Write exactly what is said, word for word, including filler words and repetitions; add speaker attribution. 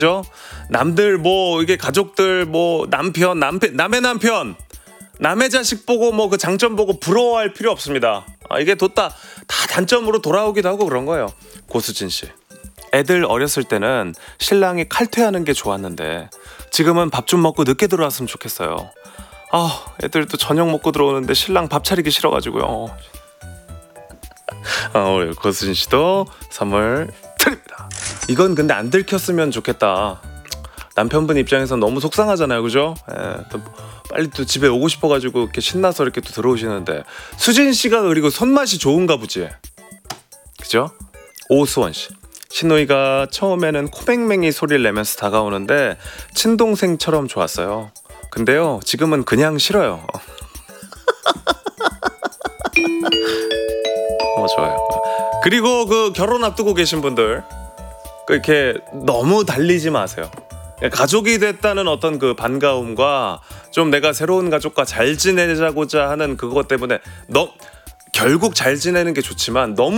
Speaker 1: 그죠? 남들 뭐 이게 가족들 뭐 남편 남편 남의 남편 남의 자식 보고 뭐 그 장점 보고 부러워할 필요 없습니다. 아, 이게 뒀다 다 단점으로 돌아오기도 하고 그런 거예요. 고수진 씨. 애들 어렸을 때는 신랑이 칼퇴하는 게 좋았는데 지금은 밥 좀 먹고 늦게 들어왔으면 좋겠어요. 아, 애들 또 저녁 먹고 들어오는데 신랑 밥 차리기 싫어가지고요. 아, 우리 고수진 씨도 선물 드립니다. 이건 근데 안 들켰으면 좋겠다. 남편분 입장에서 너무 속상하잖아요, 그죠? 예, 또 빨리 또 집에 오고 싶어가지고 이렇게 신나서 이렇게 또 들어오시는데 수진 씨가 그리고 손맛이 좋은가 보지, 그죠? 오수원 씨. 신노이가 처음에는 코맹맹이 소리를 내면서 다가오는데 친동생처럼 좋았어요. 근데요, 지금은 그냥 싫어요. 어, 좋아요. 그리고 그 결혼 앞두고 계신 분들 이렇게 너무 달리지 마세요. 가족이 됐다는 어떤 그 반가움과 좀 내가 새로운 가족과 잘 지내자고자 하는 그것 때문에 너 결국 잘 지내는 게 좋지만 너무